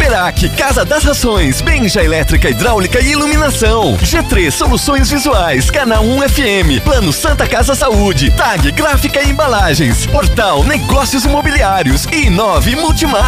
Interac, Casa das Rações, Benja Elétrica, Hidráulica e Iluminação. G3 Soluções Visuais, Canal 1 FM, Plano Santa Casa Saúde, TAG Gráfica e Embalagens, Portal Negócios Imobiliários e 9 Multimar.